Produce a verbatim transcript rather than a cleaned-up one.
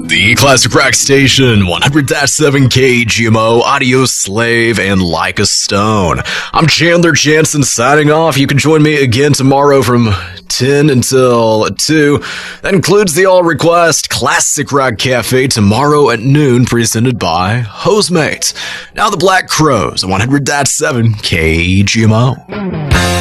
The Classic Rock Station, one hundred point seven K G M O, Audio Slave, and Like a Stone. I'm Chandler Jansen signing off. You can join me again tomorrow from ten until two. That includes the All Request Classic Rock Cafe tomorrow at noon, presented by Hostmates. Now the Black Crowes, one hundred point seven K G M O.